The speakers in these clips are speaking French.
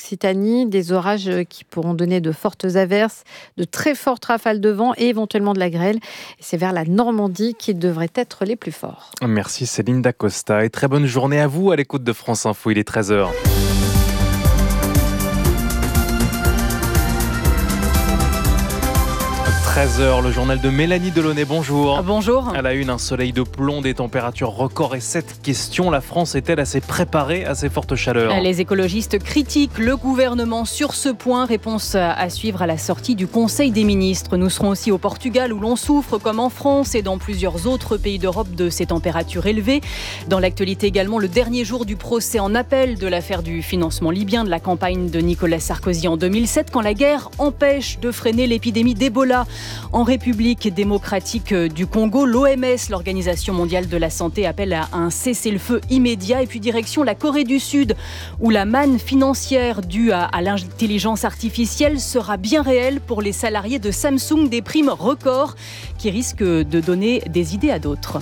Occitanie, des orages qui pourront donner de fortes averses, de très fortes rafales de vent et éventuellement de la grêle. Et c'est vers la Normandie qui devraient être les plus forts. Merci Céline Dacosta et très bonne journée à vous à l'écoute de France Info, il est 13h. 13h, le journal de Mélanie Delaunay, bonjour. Bonjour. À la une, un soleil de plomb, des températures records et cette question, la France est-elle assez préparée à ces fortes chaleurs ? Les écologistes critiquent le gouvernement sur ce point. Réponse à suivre à la sortie du Conseil des ministres. Nous serons aussi au Portugal où l'on souffre, comme en France et dans plusieurs autres pays d'Europe, de ces températures élevées. Dans l'actualité également, le dernier jour du procès en appel de l'affaire du financement libyen de la campagne de Nicolas Sarkozy en 2007, quand la guerre empêche de freiner l'épidémie d'Ebola. En République démocratique du Congo, l'OMS, l'Organisation mondiale de la santé, appelle à un cessez-le-feu immédiat. Et puis direction la Corée du Sud, où la manne financière due à l'intelligence artificielle sera bien réelle pour les salariés de Samsung, des primes records qui risquent de donner des idées à d'autres.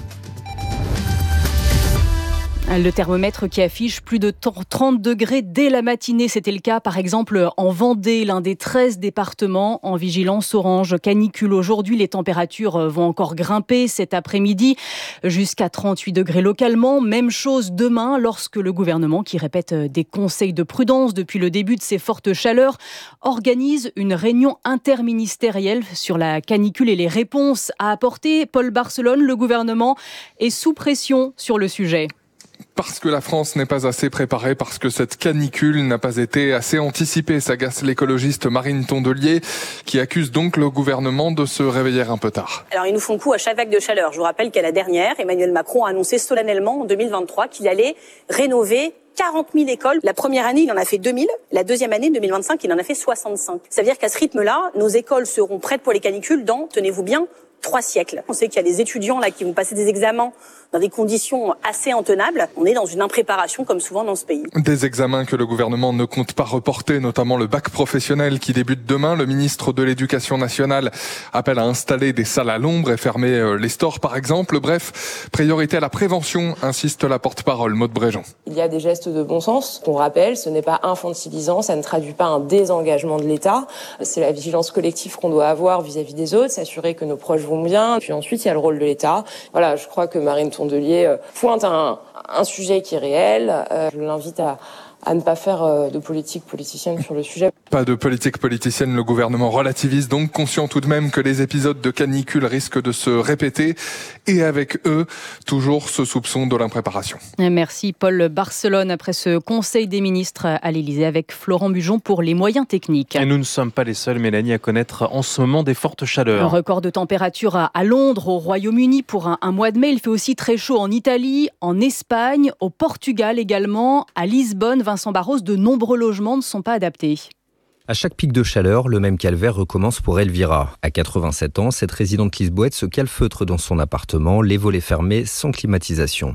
Le thermomètre qui affiche plus de 30 degrés dès la matinée. C'était le cas, par exemple, en Vendée, l'un des 13 départements en vigilance orange canicule. Aujourd'hui, les températures vont encore grimper cet après-midi jusqu'à 38 degrés localement. Même chose demain, lorsque le gouvernement, qui répète des conseils de prudence depuis le début de ces fortes chaleurs, organise une réunion interministérielle sur la canicule et les réponses à apporter. Paul Barcelone, le gouvernement est sous pression sur le sujet. Parce que la France n'est pas assez préparée, parce que cette canicule n'a pas été assez anticipée, s'agace l'écologiste Marine Tondelier, qui accuse donc le gouvernement de se réveiller un peu tard. Alors ils nous font coup à chaque vague de chaleur. Je vous rappelle qu'à la dernière, Emmanuel Macron a annoncé solennellement en 2023 qu'il allait rénover 40 000 écoles. La première année, il en a fait 2000. La deuxième année, 2025, il en a fait 65. Ça veut dire qu'à ce rythme-là, nos écoles seront prêtes pour les canicules dans, tenez-vous bien, 3 siècles. On sait qu'il y a des étudiants là qui vont passer des examens dans des conditions assez intenables. On est dans une impréparation comme souvent dans ce pays. Des examens que le gouvernement ne compte pas reporter, notamment le bac professionnel qui débute demain. Le ministre de l'Éducation nationale appelle à installer des salles à l'ombre et fermer les stores par exemple. Bref, priorité à la prévention, insiste la porte-parole Maude Bréjean. Il y a des gestes de bon sens qu'on rappelle, ce n'est pas infantilisant, ça ne traduit pas un désengagement de l'État. C'est la vigilance collective qu'on doit avoir vis-à-vis des autres, s'assurer que nos proches vont bien. Puis ensuite, il y a le rôle de l'État. Voilà, je crois que Marine Tondelier pointe un sujet qui est réel. Je l'invite à ne pas faire de politique politicienne sur le sujet. Pas de politique politicienne, le gouvernement relativise donc, conscient tout de même que les épisodes de canicule risquent de se répéter et avec eux, toujours ce soupçon de l'impréparation. Merci Paul Barcelone. Après ce Conseil des ministres à l'Élysée avec Florent Bujon pour les moyens techniques. Et nous ne sommes pas les seuls, Mélanie, à connaître en ce moment des fortes chaleurs. Un record de température à Londres, au Royaume-Uni pour un mois de mai. Il fait aussi très chaud en Italie, en Espagne, au Portugal également, à Lisbonne. Vincent Barros, de nombreux logements ne sont pas adaptés. À chaque pic de chaleur, le même calvaire recommence pour Elvira. À 87 ans, cette résidente lisboète se calfeutre dans son appartement, les volets fermés, sans climatisation.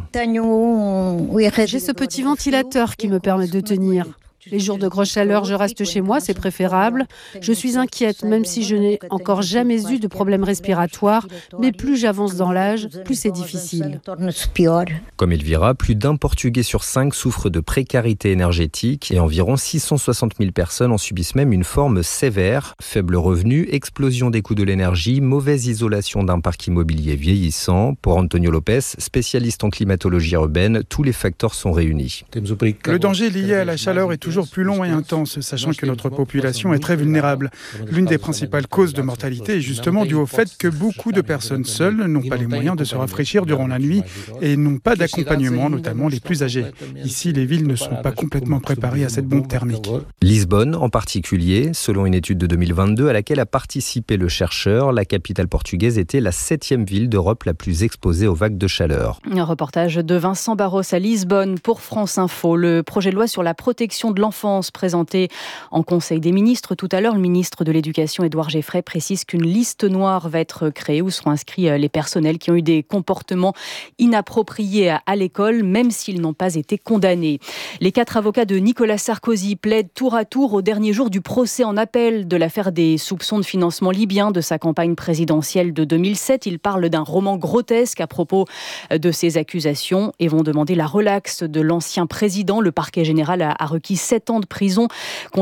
J'ai ce petit ventilateur qui me permet de tenir. Les jours de grosse chaleur, je reste chez moi, c'est préférable. Je suis inquiète, même si je n'ai encore jamais eu de problème respiratoire, mais plus j'avance dans l'âge, plus c'est difficile. Comme Elvira, plus d'1 Portugais sur 5 souffre de précarité énergétique et environ 660 000 personnes en subissent même une forme sévère. Faible revenu, explosion des coûts de l'énergie, mauvaise isolation d'un parc immobilier vieillissant. Pour Antonio Lopez, spécialiste en climatologie urbaine, tous les facteurs sont réunis. Le danger lié à la chaleur est toujours plus long et intense, sachant que notre population est très vulnérable. L'une des principales causes de mortalité est justement due au fait que beaucoup de personnes seules n'ont pas les moyens de se rafraîchir durant la nuit et n'ont pas d'accompagnement, notamment les plus âgés. Ici, les villes ne sont pas complètement préparées à cette bombe thermique. Lisbonne, en particulier, selon une étude de 2022 à laquelle a participé le chercheur, la capitale portugaise était la 7e ville d'Europe la plus exposée aux vagues de chaleur. Un reportage de Vincent Barros à Lisbonne pour France Info. Le projet de loi sur la protection de l'enfance présenté en Conseil des ministres. Tout à l'heure, le ministre de l'Éducation, Édouard Geffray, précise qu'une liste noire va être créée où seront inscrits les personnels qui ont eu des comportements inappropriés à l'école, même s'ils n'ont pas été condamnés. Les 4 avocats de Nicolas Sarkozy plaident tour à tour au dernier jour du procès en appel de l'affaire des soupçons de financement libyen de sa campagne présidentielle de 2007. Ils parlent d'un roman grotesque à propos de ces accusations et vont demander la relaxe de l'ancien président. Le parquet général a requis 7 ans de prison